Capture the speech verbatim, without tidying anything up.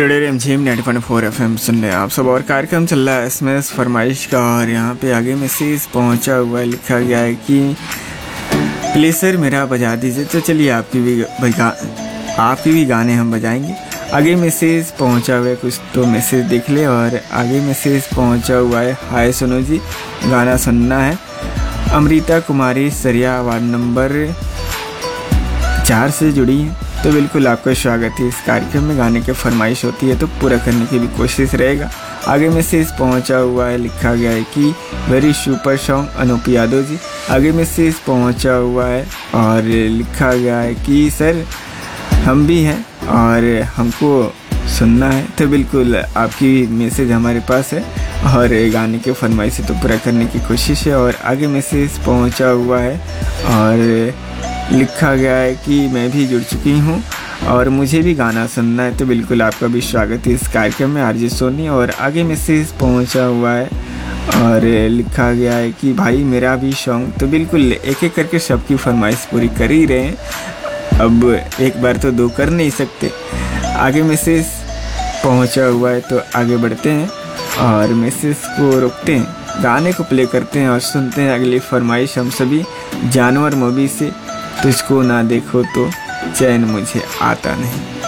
Radio रिमझिम ninety point four F M सुन रहे हैं आप सब। और कार्यक्रम चल रहा है एसएमएस फरमाइश का, और यहाँ पे आगे मैसेज पहुँचा हुआ है, लिखा गया है कि प्लीज़ सर मेरा बजा दीजिए। तो चलिए आपकी भी बजा आपकी भी गाने हम बजाएंगे। आगे मैसेज पहुँचा हुआ है, कुछ तो मैसेज देख ले। और आगे मैसेज पहुँचा हुआ है, हाय सोनू जी गाना सुनना है। अमृता कुमारी सरिया वार्ड नंबर चार से जुड़ी है, तो बिल्कुल आपका स्वागत है। इस कार्यक्रम में गाने की फरमाइश होती है तो पूरा करने की भी कोशिश रहेगा। आगे मैसेज पहुंचा हुआ है, लिखा गया है कि very super song Anoop Yadav ji. आगे मैसेज पहुंचा हुआ है और लिखा गया है कि सर हम भी हैं और हमको सुनना है। तो बिल्कुल आपकी मैसेज हमारे पास है और गाने की फरमाइश से तो पूरा करने की कोशिश है। और आगे मैसेज पहुंचा हुआ है और लिखा गया है कि मैं भी जुड़ चुकी हूँ और मुझे भी गाना सुनना है। तो बिल्कुल आपका भी स्वागत है इस कार्यक्रम में आरजे सोनी। और आगे मैसेज पहुँचा हुआ है और लिखा गया है कि भाई मेरा भी सॉन्ग। तो बिल्कुल एक एक करके सबकी फरमाइश पूरी कर ही रहे हैं, अब एक बार तो दो कर नहीं सकते। आगे मैसेज पहुँचा हुआ है तो आगे बढ़ते हैं और मैसेज को रोकते हैं, गाने को प्ले करते हैं और सुनते हैं अगली फरमाइश हम सभी जानवर मूवी से। तुझको ना देखो तो चैन मुझे आता नहीं।